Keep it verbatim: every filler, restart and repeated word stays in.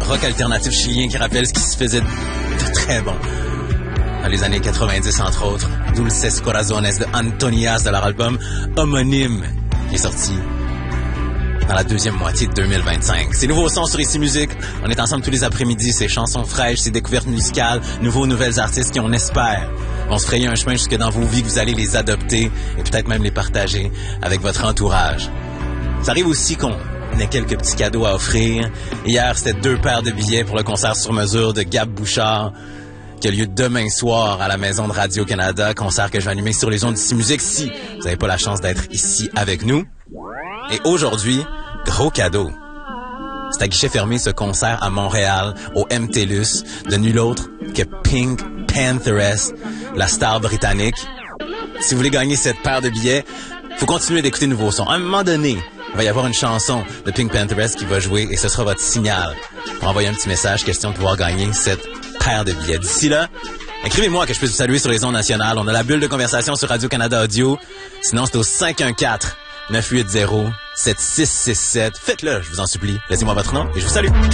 rock alternatif chilien qui rappelle ce qui se faisait de très bon dans les années quatre-vingt-dix, entre autres. Dulces Corazones de Antonias de leur album homonyme qui est sorti dans la deuxième moitié de deux mille vingt-cinq. C'est nouveau son sur Ici Musique. On est ensemble tous les après-midi. C'est chansons fraîches, c'est découvertes musicales, nouveaux, nouvelles artistes qui, on espère, vont se frayer un chemin jusque dans vos vies, que vous allez les adopter et peut-être même les partager avec votre entourage. Ça arrive aussi qu'on ait quelques petits cadeaux à offrir. Hier, c'était deux paires de billets pour le concert sur mesure de Gab Bouchard qui a lieu demain soir à la Maison de Radio-Canada. Concert que je vais animer sur les ondes d'Ici Musique si vous n'avez pas la chance d'être ici avec nous. Et aujourd'hui, gros cadeau. C'est à guichet fermé ce concert à Montréal, au M T L U S, de nul autre que Pink Pantheress, la star britannique. Si vous voulez gagner cette paire de billets, faut continuer d'écouter nouveaux sons. À un moment donné, il va y avoir une chanson de Pink Pantheress qui va jouer et ce sera votre signal pour envoyer un petit message, question de pouvoir gagner cette paire de billets. D'ici là, écrivez-moi que je puisse vous saluer sur les ondes nationales. On a la bulle de conversation sur Radio-Canada Audio. Sinon, c'est au cinq un quatre, neuf huit zéro, sept six six sept. Faites-le, je vous en supplie. Laissez-moi votre nom et je vous salue.